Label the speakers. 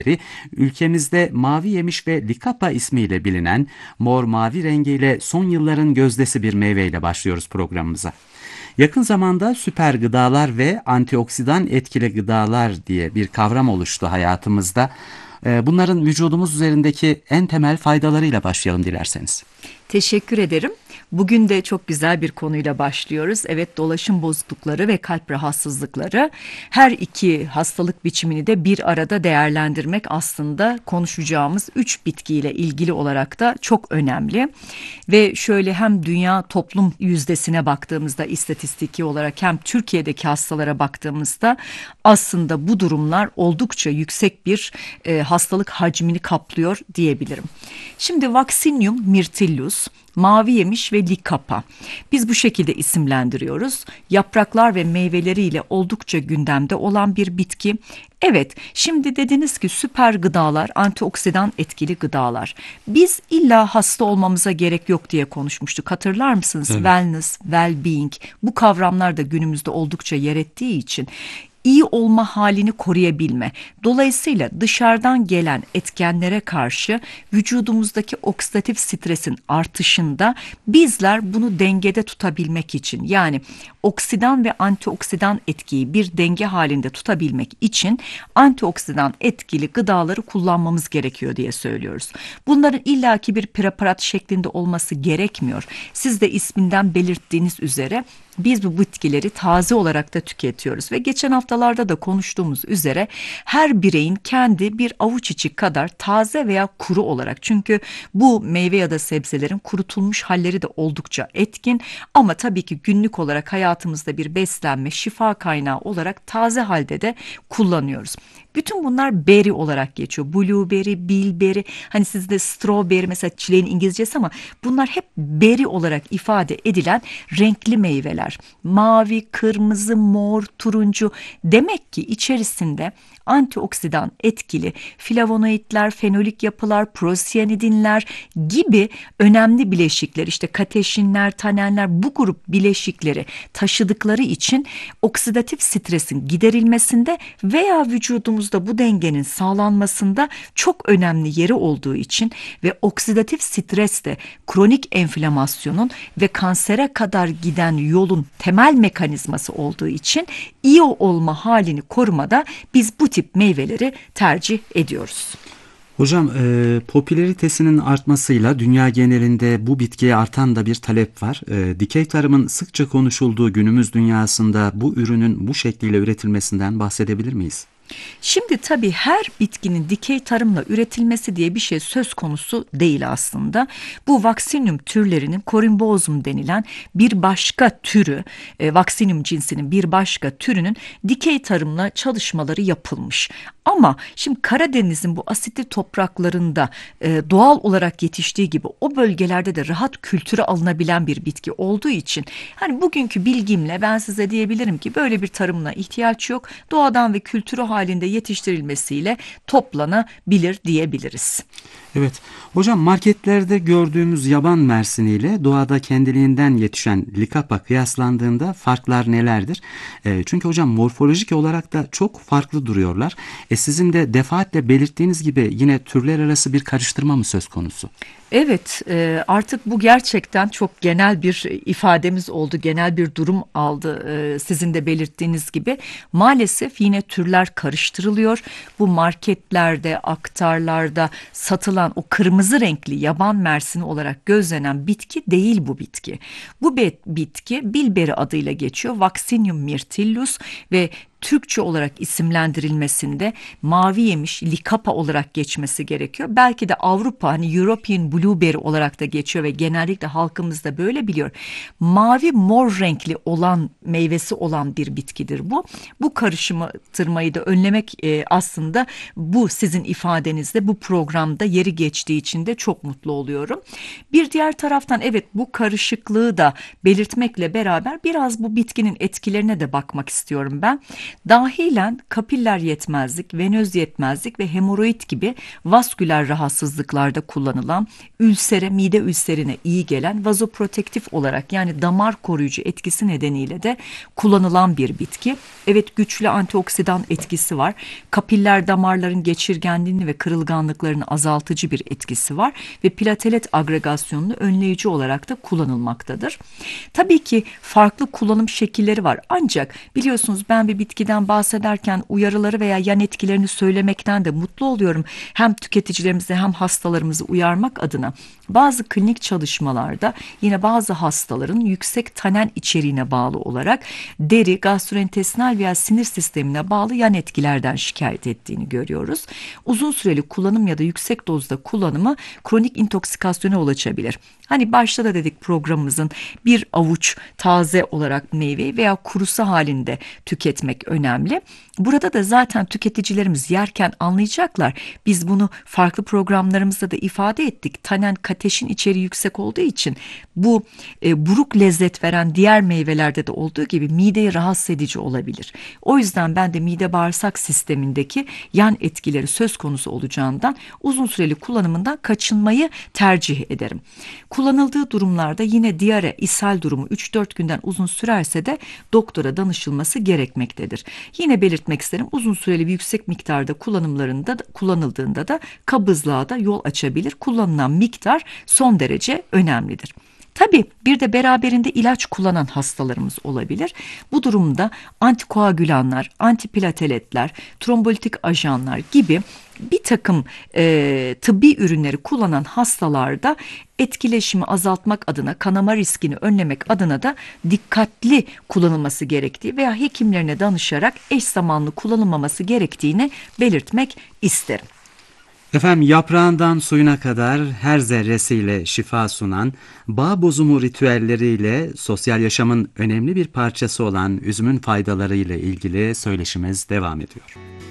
Speaker 1: ülkemizde mavi yemiş ve likapa ismiyle bilinen mor mavi rengiyle son yılların gözdesi bir meyveyle başlıyoruz programımıza. Yakın zamanda süper gıdalar ve antioksidan etkili gıdalar diye bir kavram oluştu hayatımızda. Bunların vücudumuz üzerindeki en temel faydalarıyla başlayalım dilerseniz.
Speaker 2: Teşekkür ederim. Bugün de çok güzel bir konuyla başlıyoruz. Evet, dolaşım bozuklukları ve kalp rahatsızlıkları, her iki hastalık biçimini de bir arada değerlendirmek aslında konuşacağımız 3 bitkiyle ilgili olarak da çok önemli. Ve şöyle hem dünya toplum yüzdesine baktığımızda istatistiki olarak hem Türkiye'deki hastalara baktığımızda aslında bu durumlar oldukça yüksek bir hastalık hacmini kaplıyor diyebilirim. Şimdi Vaccinium myrtillus, mavi yemiş ve likapa. Biz bu şekilde isimlendiriyoruz. Yapraklar ve meyveleriyle oldukça gündemde olan bir bitki. Evet, şimdi dediniz ki süper gıdalar, antioksidan etkili gıdalar. Biz illa hasta olmamıza gerek yok diye konuşmuştuk. Hatırlar mısınız?
Speaker 1: Evet.
Speaker 2: Wellness, well-being, bu kavramlar da günümüzde oldukça yer ettiği için iyi olma halini koruyabilme. Dolayısıyla dışarıdan gelen etkenlere karşı vücudumuzdaki oksidatif stresin artışında bizler bunu dengede tutabilmek için, yani oksidan ve antioksidan etkiyi bir denge halinde tutabilmek için antioksidan etkili gıdaları kullanmamız gerekiyor diye söylüyoruz. Bunların illaki bir preparat şeklinde olması gerekmiyor. Siz de isminden belirttiğiniz üzere biz bu bitkileri taze olarak da tüketiyoruz ve geçen haftalarda da konuştuğumuz üzere her bireyin kendi bir avuç içi kadar taze veya kuru olarak, çünkü bu meyve ya da sebzelerin kurutulmuş halleri de oldukça etkin, ama tabii ki günlük olarak hayatımızda bir beslenme, şifa kaynağı olarak taze halde de kullanıyoruz. Bütün bunlar berry olarak geçiyor. Blueberry, bilberry, hani sizde strawberry mesela çileğin İngilizcesi, ama bunlar hep berry olarak ifade edilen renkli meyveler. Mavi, kırmızı, mor, turuncu. Demek ki içerisinde antioksidan etkili flavonoidler, fenolik yapılar, prosiyanidinler gibi önemli bileşikler, işte kateşinler, tanenler, bu grup bileşikleri taşıdıkları için oksidatif stresin giderilmesinde veya vücudumuzda bu dengenin sağlanmasında çok önemli yeri olduğu için ve oksidatif stres de kronik enflamasyonun ve kansere kadar giden yolun temel mekanizması olduğu için iyi olma halini korumada biz bu tip meyveleri tercih ediyoruz.
Speaker 1: Hocam, popülaritesinin artmasıyla dünya genelinde bu bitkiye artan da bir talep var. Dikey tarımın sıkça konuşulduğu günümüz dünyasında bu ürünün bu şekliyle üretilmesinden bahsedebilir miyiz?
Speaker 2: Şimdi tabii her bitkinin dikey tarımla üretilmesi diye bir şey söz konusu değil aslında. Bu Vaccinium türlerinin Corymbosum denilen bir başka türü, Vaccinium cinsinin bir başka türünün dikey tarımla çalışmaları yapılmış. Ama şimdi Karadeniz'in bu asitli topraklarında doğal olarak yetiştiği gibi o bölgelerde de rahat kültüre alınabilen bir bitki olduğu için hani bugünkü bilgimle ben size diyebilirim ki böyle bir tarımına ihtiyaç yok. Doğadan ve kültürü halinde yetiştirilmesiyle toplanabilir diyebiliriz.
Speaker 1: Evet. Hocam, marketlerde gördüğümüz yaban mersiniyle doğada kendiliğinden yetişen likapa kıyaslandığında farklar nelerdir? Çünkü hocam morfolojik olarak da çok farklı duruyorlar. Sizin de defaatle belirttiğiniz gibi yine türler arası bir karıştırma mı söz konusu?
Speaker 2: Evet, artık bu gerçekten çok genel bir ifademiz oldu, genel bir durum aldı. Sizin de belirttiğiniz gibi maalesef yine türler karıştırılıyor. Bu marketlerde, aktarlarda satılan o kırmızı renkli yaban mersini olarak gözlenen bitki değil bu bitki. Bu bitki bilberi adıyla geçiyor, Vaccinium myrtillus, ve Türkçe olarak isimlendirilmesinde mavi yemiş likapa olarak geçmesi gerekiyor. Belki de Avrupa, hani European blueberry olarak da geçiyor ve genellikle halkımız da böyle biliyor. Mavi mor renkli olan, meyvesi olan bir bitkidir bu. Bu karıştırmayı da önlemek aslında bu sizin ifadenizde bu programda yeri geçtiği için de çok mutlu oluyorum. Bir diğer taraftan evet, bu karışıklığı da belirtmekle beraber biraz bu bitkinin etkilerine de bakmak istiyorum ben. Dahilen kapiller yetmezlik, venöz yetmezlik ve hemoroid gibi vasküler rahatsızlıklarda kullanılan, ülsere, mide ülserine iyi gelen vazoprotektif olarak, yani damar koruyucu etkisi nedeniyle de kullanılan bir bitki. Evet, güçlü antioksidan etkisi var. Kapiller damarların geçirgenliğini ve kırılganlıklarını azaltıcı bir etkisi var ve platelet agregasyonunu önleyici olarak da kullanılmaktadır. Tabii ki farklı kullanım şekilleri var. Ancak biliyorsunuz, ben bir bitkiden bahsederken uyarıları veya yan etkilerini söylemekten de mutlu oluyorum. Hem tüketicilerimizi hem hastalarımızı uyarmak adına bazı klinik çalışmalarda yine bazı hastaların yüksek tanen içeriğine bağlı olarak deri, gastrointestinal veya sinir sistemine bağlı yan etkilerden şikayet ettiğini görüyoruz. Uzun süreli kullanım ya da yüksek dozda kullanımı kronik intoksikasyona yol açabilir. Hani başta da dedik programımızın, bir avuç taze olarak meyve veya kurusu halinde tüketmek önemli. Burada da zaten tüketicilerimiz yerken anlayacaklar. Biz bunu farklı programlarımızda da ifade ettik. Tanen, kateşin içeriği yüksek olduğu için bu buruk lezzet veren diğer meyvelerde de olduğu gibi mideyi rahatsız edici olabilir. O yüzden ben de mide bağırsak sistemindeki yan etkileri söz konusu olacağından uzun süreli kullanımından kaçınmayı tercih ederim. Kullanıldığı durumlarda yine diyare, ishal durumu 3-4 günden uzun sürerse de doktora danışılması gerekmektedir. Yine belirtmek isterim, uzun süreli bir yüksek miktarda kullanıldığında da kabızlığa da yol açabilir. Kullanılan miktar son derece önemlidir. Tabii bir de beraberinde ilaç kullanan hastalarımız olabilir. Bu durumda antikoagülanlar, antiplateletler, trombolitik ajanlar gibi bir takım tıbbi ürünleri kullanan hastalarda etkileşimi azaltmak adına, kanama riskini önlemek adına da dikkatli kullanılması gerektiği veya hekimlerine danışarak eş zamanlı kullanılmaması gerektiğini belirtmek isterim.
Speaker 1: Efendim, yaprağından suyuna kadar her zerresiyle şifa sunan, bağ bozumu ritüelleriyle sosyal yaşamın önemli bir parçası olan üzümün faydalarıyla ilgili söyleşimiz devam ediyor.